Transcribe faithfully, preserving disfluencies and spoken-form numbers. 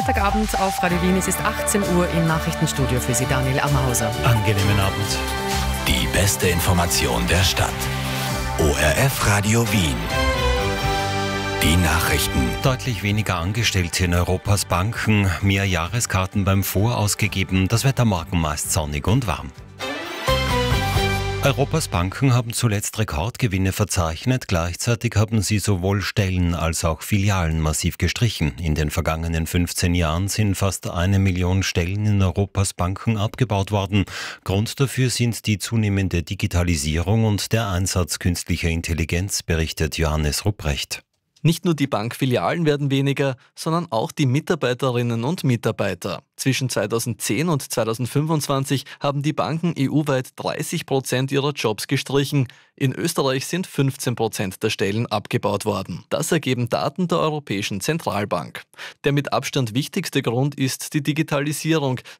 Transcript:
Freitagabend auf Radio Wien. Es ist achtzehn Uhr im Nachrichtenstudio für Sie, Daniel Ammerhauser. Angenehmen Abend. Die beste Information der Stadt. O R F Radio Wien. Die Nachrichten. Deutlich weniger Angestellte in Europas Banken, mehr Jahreskarten beim Fonds ausgegeben, das Wetter morgen meist sonnig und warm. Europas Banken haben zuletzt Rekordgewinne verzeichnet. Gleichzeitig haben sie sowohl Stellen als auch Filialen massiv gestrichen. In den vergangenen fünfzehn Jahren sind fast eine Million Stellen in Europas Banken abgebaut worden. Grund dafür sind die zunehmende Digitalisierung und der Einsatz künstlicher Intelligenz, berichtet Johannes Rupprecht. Nicht nur die Bankfilialen werden weniger, sondern auch die Mitarbeiterinnen und Mitarbeiter. Zwischen zweitausendzehn und zweitausendfünfundzwanzig haben die Banken E U-weit dreißig Prozent ihrer Jobs gestrichen. In Österreich sind fünfzehn Prozent der Stellen abgebaut worden. Das ergeben Daten der Europäischen Zentralbank. Der mit Abstand wichtigste Grund ist die Digitalisierung,